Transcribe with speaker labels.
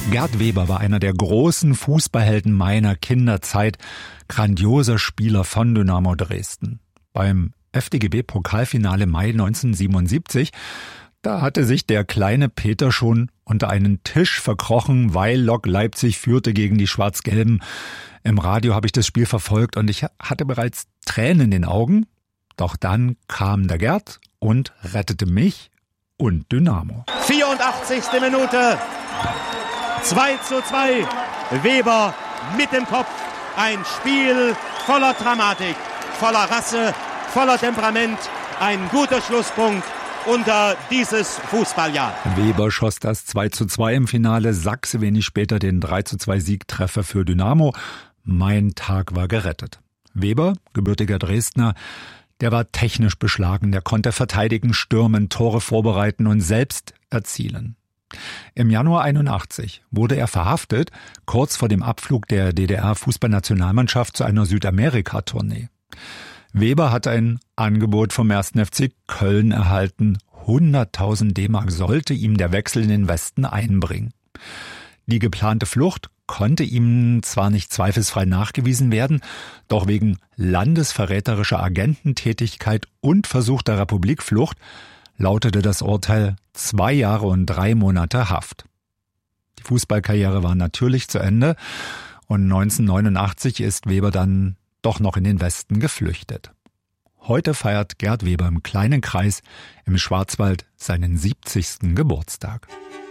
Speaker 1: Gerd Weber war einer der großen Fußballhelden meiner Kinderzeit, grandioser Spieler von Dynamo Dresden. Beim FDGB-Pokalfinale Mai 1977, da hatte sich der kleine Peter schon unter einen Tisch verkrochen, weil Lok Leipzig führte gegen die Schwarz-Gelben. Im Radio habe ich das Spiel verfolgt und ich hatte bereits Tränen in den Augen. Doch dann kam der Gerd und rettete mich und Dynamo.
Speaker 2: 84. Minute. 2:2. Weber mit dem Kopf. Ein Spiel voller Dramatik, voller Rasse, voller Temperament. Ein guter Schlusspunkt unter dieses Fußballjahr.
Speaker 1: Weber schoss das 2:2 im Finale, Sachse wenig später den 3:2 Siegtreffer für Dynamo. Mein Tag war gerettet. Weber, gebürtiger Dresdner, der war technisch beschlagen, der konnte verteidigen, stürmen, Tore vorbereiten und selbst erzielen. Im Januar 81 wurde er verhaftet, kurz vor dem Abflug der DDR-Fußballnationalmannschaft zu einer Südamerika-Tournee. Weber hat ein Angebot vom 1. FC Köln erhalten. 100.000 D-Mark sollte ihm der Wechsel in den Westen einbringen. Die geplante Flucht konnte ihm zwar nicht zweifelsfrei nachgewiesen werden, doch wegen landesverräterischer Agententätigkeit und versuchter Republikflucht lautete das Urteil 2 Jahre und 3 Monate Haft. Die Fußballkarriere war natürlich zu Ende und 1989 ist Weber dann doch noch in den Westen geflüchtet. Heute feiert Gerd Weber im kleinen Kreis im Schwarzwald seinen 70. Geburtstag.